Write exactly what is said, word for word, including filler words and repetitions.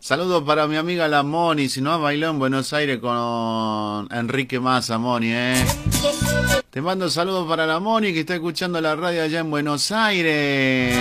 Saludos para mi amiga la Moni, si no has bailado en Buenos Aires con Enrique Massa, Moni, eh. Te mando saludos para la Moni que está escuchando la radio allá en Buenos Aires.